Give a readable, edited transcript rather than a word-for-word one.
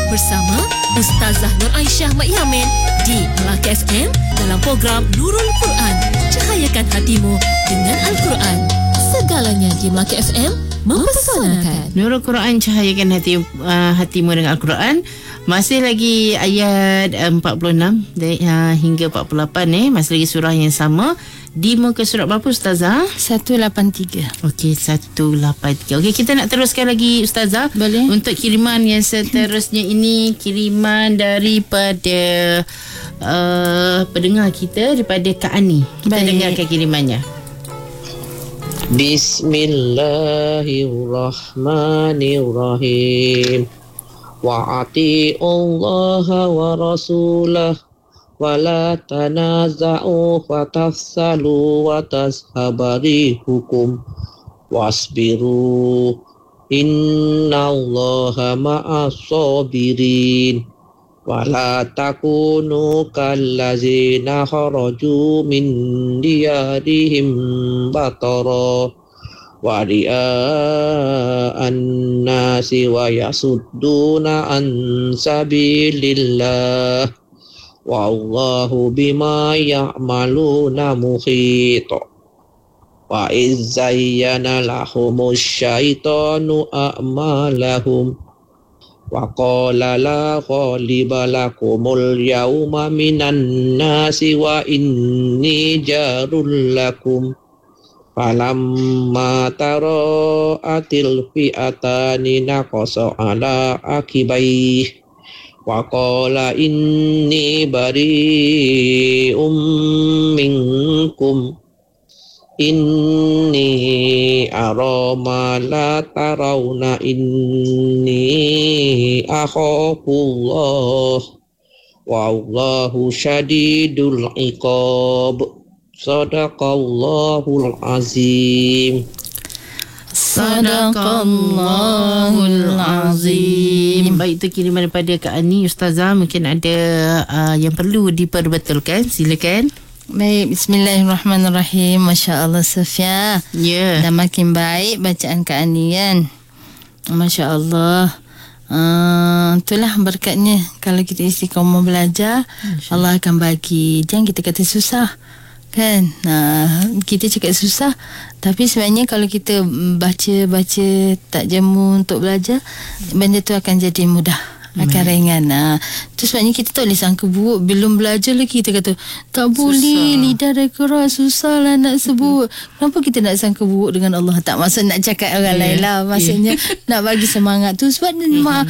bersama Ustazah Nur Aisyah Mat Yamin di Melaka FM dalam program Nurul Quran. Cahayakan hatimu dengan Al-Quran. Segalanya di Melaka FM mempesonakan. Nurul Quran, cahayakan hatimu dengan Al-Quran. Masih lagi ayat 46 hingga 48 masih lagi surah yang sama. Di muka surat berapa Ustazah? 183. Okey, 183. Okey, kita nak teruskan lagi Ustazah. Boleh. Untuk kiriman yang seterusnya ini, kiriman daripada pendengar kita, daripada Kak Ani. Kita dengarkan kirimannya. Bismillahirrahmanirrahim. Wa ati'ullaha wa rasulah wa la tanaza'u fatafsalu wa tashabari hukum wasbiru innallaha ma'as sabirin wa la takunu kallazina kharaju min diyarihim batara wa ria'an nasi wa yasudduna an sabilillah wallahu bima ya'maluna muhit. Wa izzayyana lahumus syaitanu a'malahum wa qala la ghaliba lakumul yawma minan nasi wa inni jarul lakum falamma tara'atil fi'atani naqasa ala akibaih wa qala inni bari'um minkum inni ara ma la tarawna inni akhafullah wallahu syadidul iqab. Sadaqallahul azim. Sadaqallahul azim. Baik, itu kiriman daripada Kak Ani. Ustazah, mungkin ada yang perlu diperbetulkan. Silakan. Baik, bismillahirrahmanirrahim. Masya Allah Sofia. Ya. Dah makin baik bacaan Kak Ani kan. Masya Allah. Itulah berkatnya. Kalau kita istiqamah belajar, Allah akan bagi. Jangan kita kata susah kan. Kita cakap susah, tapi sebenarnya kalau kita baca tak jemu untuk belajar, benda tu akan jadi mudah, akan ringan. Tu sebabnya kita tak boleh sangka buruk. Belum belajar lagi kita kata tak boleh, lidah dah keras, susah lah nak sebut. Kenapa kita nak sangka buruk dengan Allah? Tak maksud nak cakap orang lain lah, maksudnya nak bagi semangat tu. Sebab